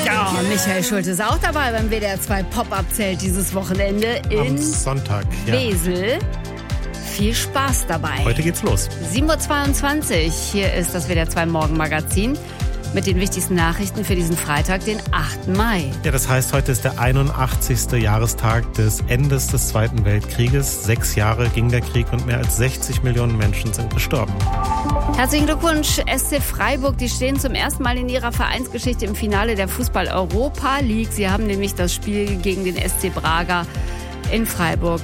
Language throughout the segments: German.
Ja, Michael Schulte ist auch dabei beim WDR 2 Pop-Up-Zelt dieses Wochenende in am Sonntag. Ja. Wesel. Viel Spaß dabei. Heute geht's los. 7.22 Uhr. Hier ist das WDR 2 Morgenmagazin mit den wichtigsten Nachrichten für diesen Freitag, den 8. Mai. Ja, das heißt, heute ist der 81. Jahrestag des Endes des Zweiten Weltkrieges. 6 Jahre ging der Krieg und mehr als 60 Millionen Menschen sind gestorben. Herzlichen Glückwunsch, SC Freiburg. Die stehen zum ersten Mal in ihrer Vereinsgeschichte im Finale der Fußball-Europa League. Sie haben nämlich das Spiel gegen den SC Braga in Freiburg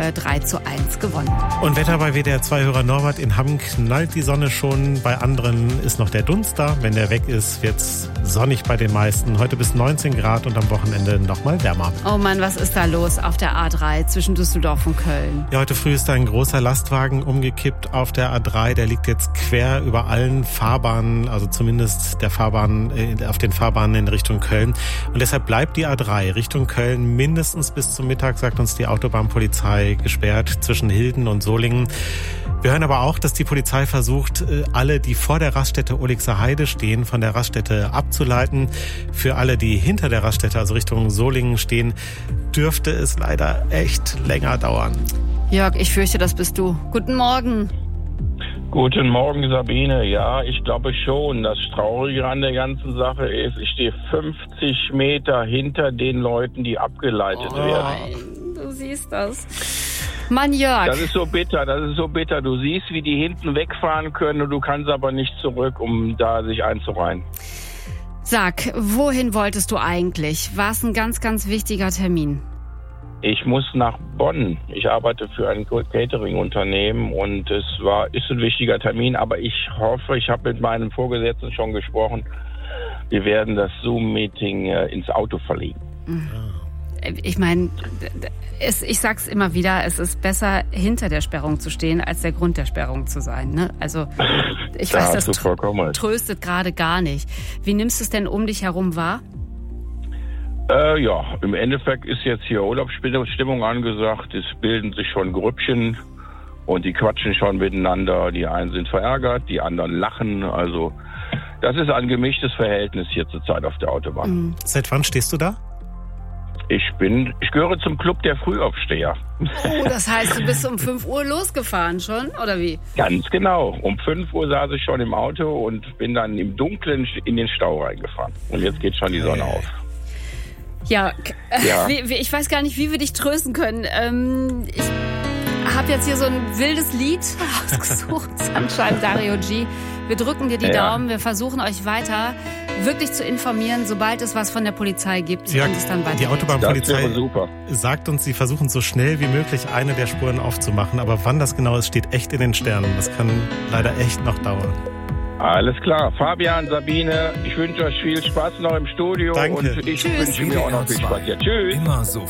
3:1 gewonnen. Und Wetter bei WDR 2-Hörer Norbert: in Hamm knallt die Sonne schon, bei anderen ist noch der Dunst da. Wenn der weg ist, wird's sonnig bei den meisten. Heute bis 19 Grad und am Wochenende noch mal wärmer. Oh Mann, was ist da los auf der A3 zwischen Düsseldorf und Köln? Ja, heute früh ist da ein großer Lastwagen umgekippt auf der A3. Der liegt jetzt quer über allen Fahrbahnen, also zumindest der Fahrbahn, auf den Fahrbahnen in Richtung Köln. Und deshalb bleibt die A3 Richtung Köln mindestens bis zum Mittag, sagt uns die Autobahnpolizei, gesperrt zwischen Hilden und Solingen. Wir hören aber auch, dass die Polizei versucht, alle, die vor der Raststätte Ulixer Heide stehen, von der Raststätte abzuleiten. Für alle, die hinter der Raststätte, also Richtung Solingen stehen, dürfte es leider echt länger dauern. Jörg, ich fürchte, das bist du. Guten Morgen. Guten Morgen, Sabine. Ja, ich glaube schon. Das Traurige an der ganzen Sache ist, ich stehe 50 Meter hinter den Leuten, die abgeleitet werden. Du siehst das. Mann, Jörg. Das ist so bitter. Du siehst, wie die hinten wegfahren können und du kannst aber nicht zurück, um da sich einzureihen. Sag, wohin wolltest du eigentlich? War es ein ganz, ganz wichtiger Termin? Ich muss nach Bonn. Ich arbeite für ein Catering-Unternehmen und ist ein wichtiger Termin, aber ich hoffe, ich habe mit meinem Vorgesetzten schon gesprochen, wir werden das Zoom-Meeting ins Auto verlegen. Ich meine, ich sag's immer wieder, es ist besser, hinter der Sperrung zu stehen, als der Grund der Sperrung zu sein. Ne? Also ich weiß, das tröstet gerade gar nicht. Wie nimmst du es denn um dich herum wahr? Ja, im Endeffekt ist jetzt hier Urlaubsstimmung angesagt. Es bilden sich schon Grüppchen und die quatschen schon miteinander. Die einen sind verärgert, die anderen lachen. Also das ist ein gemischtes Verhältnis hier zurzeit auf der Autobahn. Seit wann stehst du da? Ich gehöre zum Club der Frühaufsteher. Oh, das heißt, du bist um 5 Uhr losgefahren schon, oder wie? Ganz genau. Um 5 Uhr saß ich schon im Auto und bin dann im Dunkeln in den Stau reingefahren. Und jetzt geht schon die Sonne auf. Ja. Ich weiß gar nicht, wie wir dich trösten können. Ich habe jetzt hier so ein wildes Lied ausgesucht, Sunshine Dario G. Wir drücken dir die Daumen, wir versuchen euch weiter wirklich zu informieren, sobald es was von der Polizei gibt. Ja, und es dann weitergeht. Die Autobahnpolizei sagt uns, sie versuchen so schnell wie möglich eine der Spuren aufzumachen, aber wann das genau ist, steht echt in den Sternen. Das kann leider echt noch dauern. Alles klar. Fabian, Sabine, ich wünsche euch viel Spaß noch im Studio. Danke. Und ich wünsche mir auch noch viel Spaß. Ja, tschüss. Immer so